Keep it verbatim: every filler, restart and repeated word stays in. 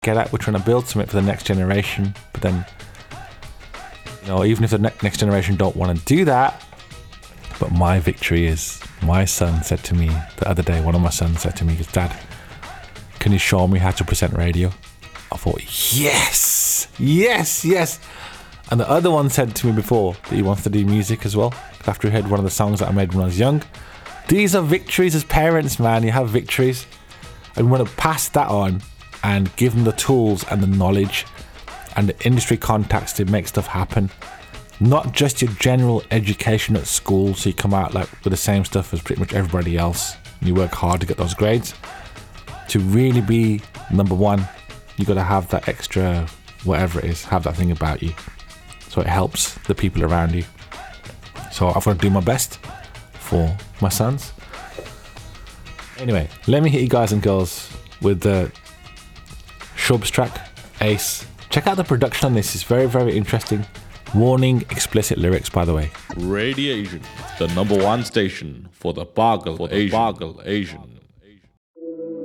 get at. We're trying to build something for the next generation. But then, you know, even if the ne- next generation don't want to do that, but my victory is, my son said to me the other day, one of my sons said to me, Dad, can you show me how to present radio? I thought, yes, yes, yes. And the other one said to me before that he wants to do music as well, after he heard one of the songs that I made when I was young. These are victories as parents, man. You have victories. And we want to pass that on and give them the tools and the knowledge and the industry contacts to make stuff happen. Not just your general education at school, so you come out like with the same stuff as pretty much everybody else. And you work hard to get those grades. To really be number one, you got to have that extra, whatever it is, have that thing about you. So it helps the people around you. So I've got to do my best for my sons. Anyway, let me hit you guys and girls with the Shubs track, Ace. Check out the production on this, it's very, very interesting. Warning, explicit lyrics, by the way. Radiation, the number one station for the Bargle, for the Asian. Bargle Asian.